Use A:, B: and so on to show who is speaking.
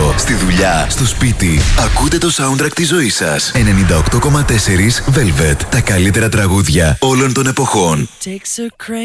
A: γραφείο, στη δουλειά, στο σπίτι. Ακούτε το soundtrack της ζωής σας. 98,4 Velvet. Τα καλύτερα τραγούδια όλων των εποχών.